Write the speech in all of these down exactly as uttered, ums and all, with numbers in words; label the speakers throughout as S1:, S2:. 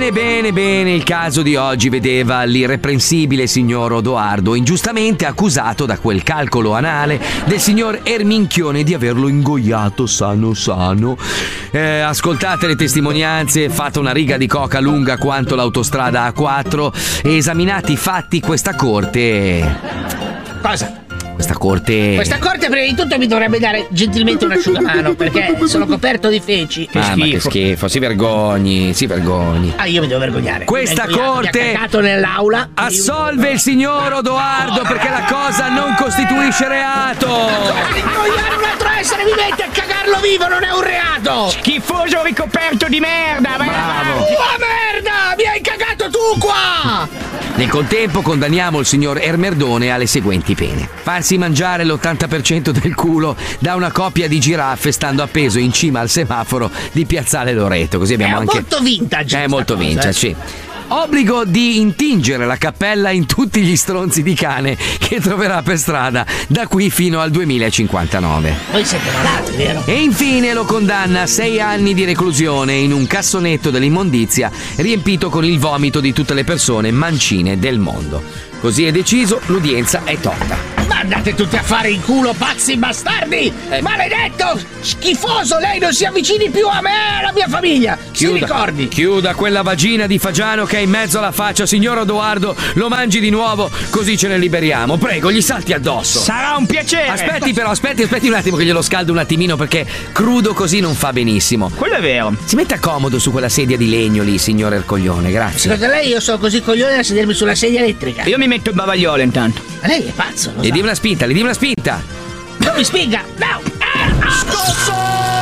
S1: Bene, bene, bene. Il caso di oggi vedeva l'irreprensibile signor Odoardo ingiustamente accusato da quel calcolo anale del signor Erminchione di averlo ingoiato sano sano. Eh, ascoltate le testimonianze, fate una riga di coca lunga quanto l'autostrada A quattro e esaminati i fatti, questa corte...
S2: Cosa?
S1: Questa corte...
S2: Questa corte prima di tutto mi dovrebbe dare gentilmente un asciugamano, perché sono coperto di feci. Che
S1: ah,
S2: schifo.
S1: ma che schifo, si vergogni, si vergogni.
S2: Ah, io mi devo vergognare.
S1: Questa
S2: Mi ha ingoiato,
S1: corte
S2: mi ha cagato nell'aula.
S1: assolve il signor Odoardo perché la cosa non costituisce reato.
S2: Ingoiare un altro essere vivente e cagarlo vivo non è un reato.
S3: Schifoso ricoperto di merda.
S1: Bravo.
S2: Tua merda, mi hai cagato tu qua.
S1: Nel contempo condanniamo il signor Ermerdone alle seguenti pene: farsi mangiare l'ottanta per cento del culo da una coppia di giraffe stando appeso in cima al semaforo di Piazzale Loreto. Così abbiamo
S2: È
S1: anche...
S2: molto vintage.
S1: È molto
S2: cosa,
S1: vintage,
S2: eh.
S1: sì. Obbligo di intingere la cappella in tutti gli stronzi di cane che troverà per strada da qui fino al duemilacinquantanove.
S2: Voi siete malati, vero?
S1: E infine lo condanna a sei anni di reclusione in un cassonetto dell'immondizia riempito con il vomito di tutte le persone mancine del mondo. Così è deciso, l'udienza è tolta.
S2: Ma andate tutti a fare in culo, pazzi bastardi!
S1: Eh.
S2: Maledetto! Schifoso! Lei non si avvicini più a me e alla mia famiglia! Si ricordi?
S1: Chiuda quella vagina di fagiano che è in mezzo alla faccia, signor Odoardo. Lo mangi di nuovo, così ce ne liberiamo. Prego, gli salti addosso.
S3: Sarà un piacere.
S1: Aspetti però, aspetti, aspetti un attimo che glielo scaldo un attimino perché crudo così non fa benissimo.
S3: Quello è vero.
S1: Si metta comodo su quella sedia di legno lì, signor Ercoglione, grazie.
S2: Secondo lei io sono così coglione da sedermi sulla sedia elettrica?
S3: Io mi metto il bavagliolo intanto.
S2: Ma lei è pazzo, lo
S1: Gli
S2: sa.
S1: diamo una spinta, gli diamo una spinta.
S2: Non mi spinga! No! Ah, ah.
S3: Scosso!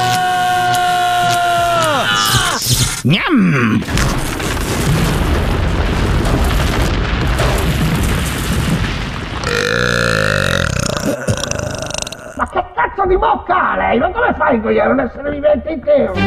S3: Gnam!
S2: Ma che cazzo di bocca ha lei? Ma come fai a ingoiare un essere vivente intero?